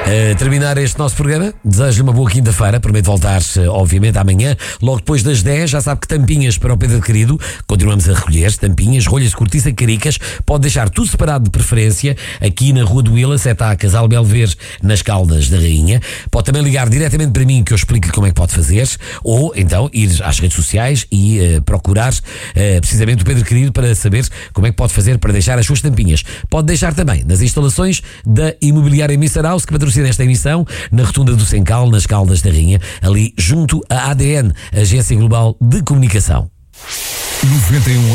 Terminar este nosso programa, desejo-lhe uma boa quinta-feira. Prometo voltar, obviamente, amanhã, logo depois das 10. Já sabe que tampinhas para o Pedro querido, continuamos a recolher tampinhas, rolhas de cortiça e caricas. Pode deixar tudo separado de preferência aqui na Rua do Willa, a Casal Belver, nas Caldas da Rainha. Pode também ligar diretamente para mim, que eu explico como é que pode fazer, ou então ir às redes sociais e procurar precisamente o Pedro querido para saber como é que pode fazer para deixar as suas tampinhas. Pode deixar também nas instalações da Imobiliária Mr. House, que patrocina esta emissão, na Rotunda do Sencal, nas Caldas da Rainha, ali junto à ADN, Agência Global de Comunicação. 91